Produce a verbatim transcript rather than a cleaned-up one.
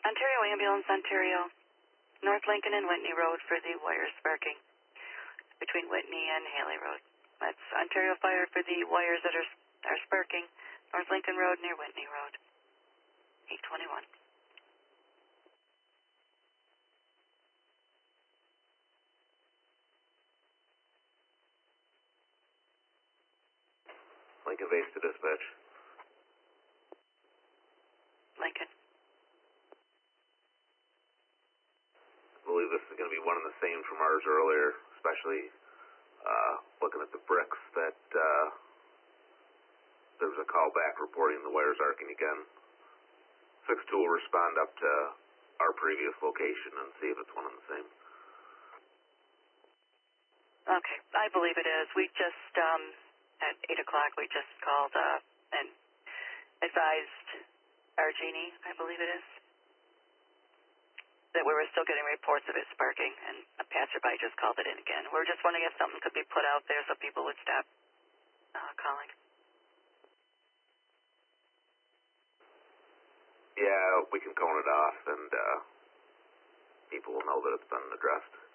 Ontario Ambulance, Ontario. North Lincoln and Whitney Road for the wire sparking between Whitney and Haley Road. That's Ontario Fire for the wires that are are sparking. North Lincoln Road near Whitney Road. eight twenty-one. Lincoln base to dispatch. Lincoln. I believe this is going to be one and the same from ours earlier, especially uh, looking at the bricks that uh, there was a call back reporting the wires arcing again. six two will respond up to our previous location and see if it's one and the same. Okay, I believe it is. We just, um, at eight o'clock, we just called uh, and advised Argini, I believe it is, that we were still getting reports of it sparking, and a passerby just called it in again. We were just wondering if something could be put out there so people would stop uh, calling. Yeah, we can cone it off, and uh, people will know that it's been addressed.